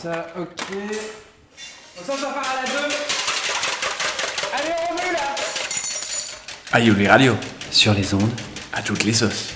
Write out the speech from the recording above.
Ça, ok. On s'en part à la 2. Allez, on remet là. Ayouri Radio, Sur les ondes. à toutes les sauces.